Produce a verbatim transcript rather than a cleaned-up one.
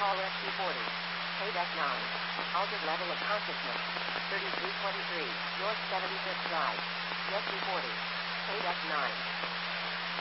call S Q forty. Paydeck nine. Altered level of consciousness. thirty-three twenty-three. North seventy-fifth Drive. Rescue forty. Paydeck nine.